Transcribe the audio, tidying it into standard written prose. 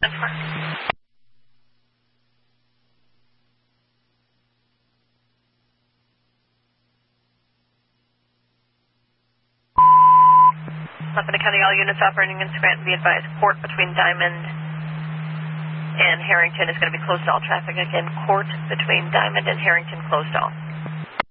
Lebanon County, all units operating in Scranton, be advised, court between Diamond and Harrington is going to be closed all traffic. Again, court between Diamond and Harrington closed all.